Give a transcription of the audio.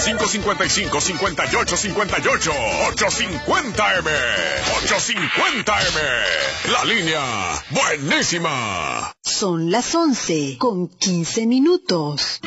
555-5858. 850M. 850M. La línea buenísima. Son las 11:15.